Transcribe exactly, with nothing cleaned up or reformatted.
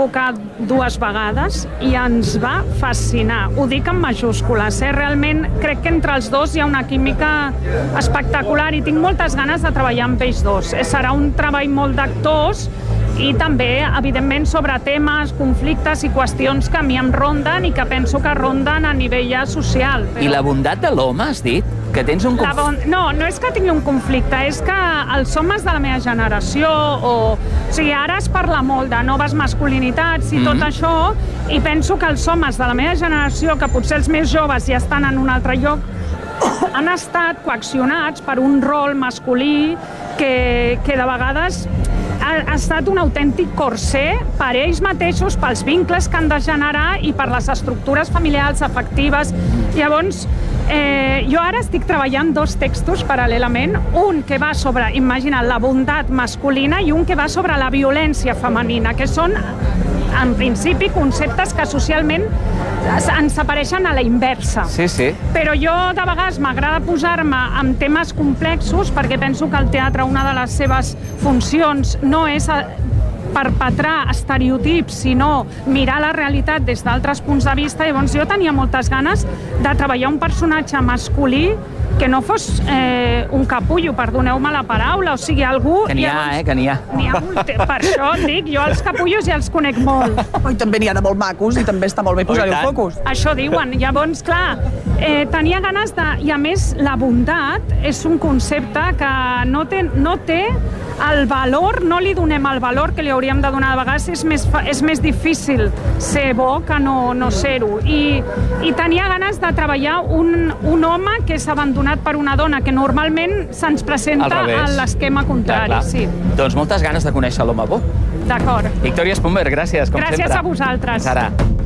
convocar dues vegades i ens va fascinar. Ho dic en majúscules, eh? Realment crec que entre els dos hi ha una química espectacular i tinc moltes ganes de treballar amb ells dos. Serà un treball molt d'actors i també, evidentment, sobre temes, conflictes i qüestions que a mi em ronden i que penso que ronden a nivell ja social. I la bondat de l'home, has dit? Que tens un conflicte? Bon... No, no és que tingui un conflicte, és que els homes de la meva generació, o... o sigui, ara es parla molt de noves masculinitats i mm-hmm. tot això, i penso que els homes de la meva generació, que potser els més joves ja estan en un altre lloc, han estat coaccionats per un rol masculí que, que de vegades ha, ha estat un autèntic corser per ells mateixos, pels vincles que han de generar i per les estructures familiars afectives. Llavors, eh, jo ara estic treballant dos textos paral·lelament, un que va sobre, imagina, la bondat masculina i un que va sobre la violència femenina, que són, en principi, conceptes que socialment ens apareixen a la inversa. Sí, sí. Però jo, de vegades, m'agrada posar-me amb temes complexos perquè penso que el teatre, una de les seves funcions, no és perpetrar estereotips, sinó mirar la realitat des d'altres punts de vista. Llavors, jo tenia moltes ganes de treballar un personatge masculí que no fos eh, un capullo, perdoneu-me la paraula, o sigui, algú... Que n'hi ha, eh, que n'hi ha. N'hi ha molt, per això dic, jo els capullos ja els conec molt. I també n'hi ha de molt macos i també està molt bé posar-hi el focus. Això diuen. Llavors, clar, eh, tenia ganes de... I a més, la bondat és un concepte que no té, no té el valor, no li donem el valor que li hauríem de donar. De vegades és més, és més difícil ser bo que no, no ser-ho. I, I tenia ganes de treballar un, un home que és abandonat per una dona, que normalment se'ns presenta a l'esquema contrari. Clar, clar. Sí. Doncs moltes ganes de conèixer l'home bo. D'acord. Victòria Espumber, gràcies, com gràcies sempre. Gràcies a vosaltres. Sara.